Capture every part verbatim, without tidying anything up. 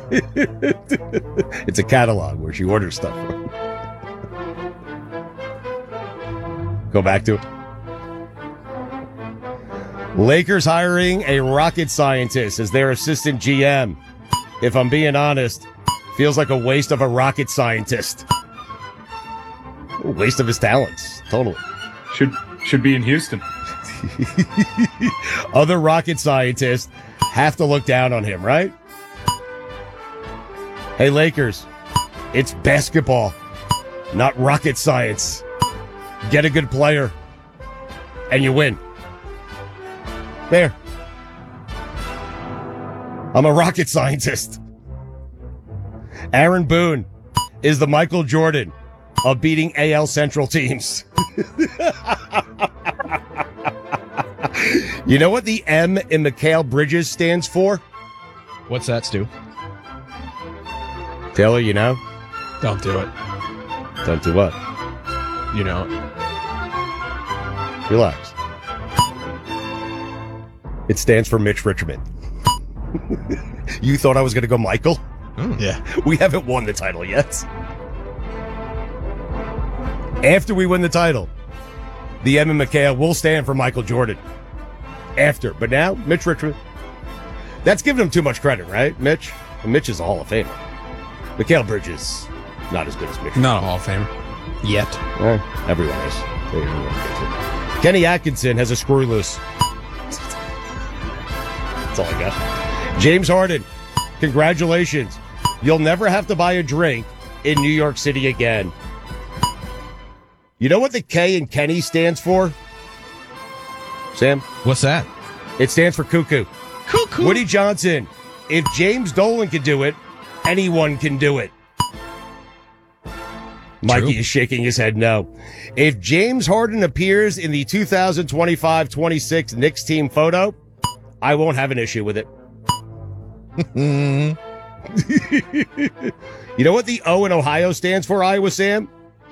It's a catalog where she orders stuff from. Go back to it. Lakers hiring a rocket scientist as their assistant G M. If I'm being honest, feels like a waste of a rocket scientist. A waste of his talents. Totally. Should should be in Houston. Other rocket scientists have to look down on him, right? Hey, Lakers, it's basketball, not rocket science. Get a good player, and you win. There. I'm a rocket scientist. Aaron Boone is the Michael Jordan of beating A L Central teams. You know what the M in Mikal Bridges stands for? What's that, Stu? Taylor, you know? Don't do it. Don't do what? You know. Relax. It stands for Mitch Richmond. You thought I was going to go Michael? Mm. Yeah. We haven't won the title yet. After we win the title, the M and Mikal will stand for Michael Jordan. After. But now, Mitch Richmond. That's giving him too much credit, right, Mitch? And Mitch is a Hall of Famer. Mikal Bridges, not as good as Mitch. Not a Hall of Famer. Yet. Well, everyone is. Kenny Atkinson has a screw loose. That's all I got. James Harden, congratulations. You'll never have to buy a drink in New York City again. You know what the K in Kenny stands for? Sam? What's that? It stands for cuckoo. Cuckoo. Woody Johnson, if James Dolan can do it, anyone can do it. Mikey True. is shaking his head no. If James Harden appears in the two thousand twenty-five twenty-six Knicks team photo, I won't have an issue with it. You know what the O in Ohio stands for, Iowa Sam?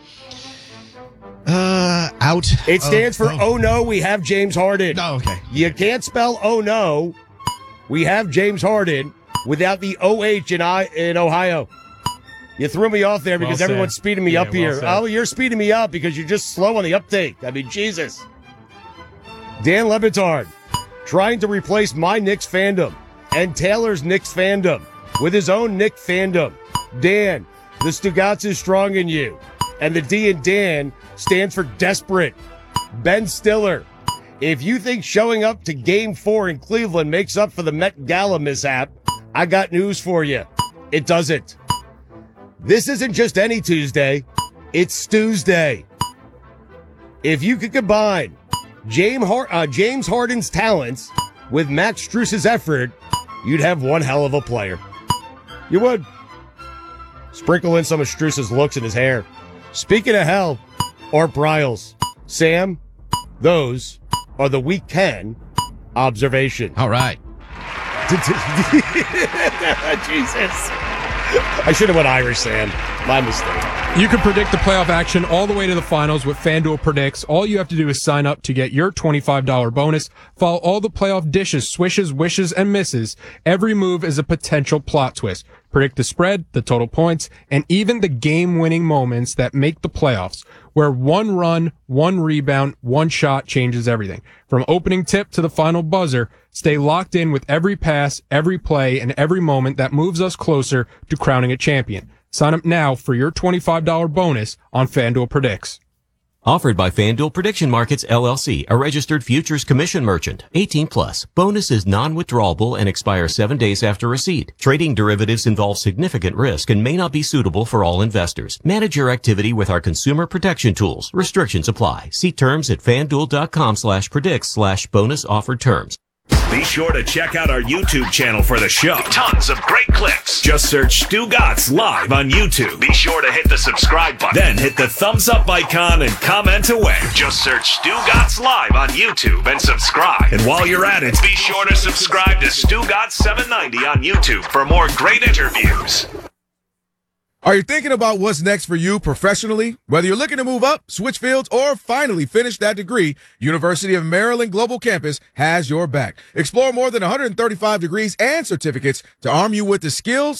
Uh, out. It stands uh, for oh. oh no, we have James Harden. Oh, okay. You can't spell oh no, we have James Harden without the O H in, I, in Ohio. You threw me off there because well everyone's speeding me yeah, up here. Well oh, you're speeding me up because you're just slow on the uptake. I mean, Jesus. Dan Lebitard trying to replace my Knicks fandom and Taylor's Knicks fandom with his own Knicks fandom. Dan, the Stugotz is strong in you. And the D in Dan stands for desperate. Ben Stiller, if you think showing up to game four in Cleveland makes up for the Met Gala mishap, I got news for you. It doesn't. This isn't just any Tuesday. It's Tuesday. If you could combine James, Har- uh, James Harden's talents with Max Strus's effort, you'd have one hell of a player. You would. Sprinkle in some of Strus's looks in his hair. Speaking of hell, Art Briles, Sam, those are the weekend observations. All right. Jesus. I should have went Irish, Sam. My mistake. You can predict the playoff action all the way to the finals with FanDuel Predicts. All you have to do is sign up to get your twenty-five dollars bonus. Follow all the playoff dishes, swishes, wishes, and misses. Every move is a potential plot twist. Predict the spread, the total points, and even the game-winning moments that make the playoffs, where one run, one rebound, one shot changes everything. From opening tip to the final buzzer, stay locked in with every pass, every play, and every moment that moves us closer to crowning a champion. Sign up now for your twenty-five dollars bonus on FanDuel Predicts. Offered by FanDuel Prediction Markets, L L C, a registered futures commission merchant. eighteen plus. Bonus is non-withdrawable and expires seven days after receipt. Trading derivatives involves significant risk and may not be suitable for all investors. Manage your activity with our consumer protection tools. Restrictions apply. See terms at fanduel.com slash predicts slash bonus offered terms. Be sure to check out our YouTube channel for the show. Tons of great clips. Just search Stugotz Live on YouTube. Be sure to hit the subscribe button. Then hit the thumbs up icon and comment away. Just search Stugotz Live on YouTube and subscribe. And while you're at it, be sure to subscribe to Stugotz seven ninety on YouTube for more great interviews. Are you thinking about what's next for you professionally? Whether you're looking to move up, switch fields, or finally finish that degree, University of Maryland Global Campus has your back. Explore more than one hundred thirty-five degrees and certificates to arm you with the skills,